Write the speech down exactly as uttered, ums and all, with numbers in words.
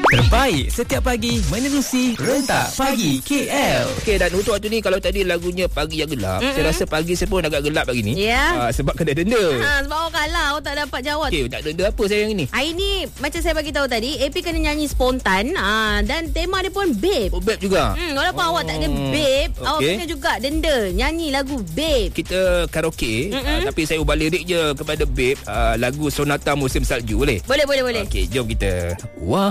Terbaik setiap pagi menerusi Rentak Pagi K L. Okey, dan untuk waktu ni, kalau tadi lagunya Pagi Yang Gelap, mm-hmm. saya rasa pagi saya pun agak gelap pagi ni. Ya. Yeah. Uh, sebab kena denda. Ha, sebab awak kalah, awak tak dapat jawab. Okey, nak denda apa saya yang ini? Hari ni, macam saya bagi tahu tadi, A P kena nyanyi spontan. Ha, dan tema dia pun Babe. Oh, Babe juga? Hmm, walaupun oh. awak tak ada Babe, okay. awak kena juga denda nyanyi lagu Babe. Kita karaoke, mm-hmm. uh, tapi saya ubah lirik je kepada Babe. Uh, lagu Sonata Musim Salju, boleh? Boleh, boleh, boleh. Okey, jom kita. Wah.